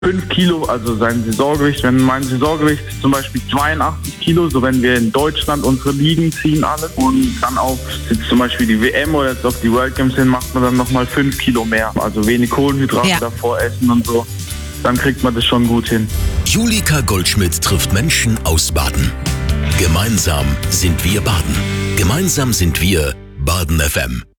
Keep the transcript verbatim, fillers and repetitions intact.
fünf Kilo, also sein Saisongewicht. Wenn mein Saisongewicht ist zum Beispiel zweiundachtzig Kilo, so wenn wir in Deutschland unsere Ligen ziehen alle und dann auf jetzt zum Beispiel die W M oder jetzt auf die World Games hin, macht man dann nochmal fünf Kilo mehr. Also wenig Kohlenhydrate Ja. davor essen und so. Dann kriegt man das schon gut hin. Julika Goldschmidt trifft Menschen aus Baden. Gemeinsam sind wir Baden. Gemeinsam sind wir Baden F M.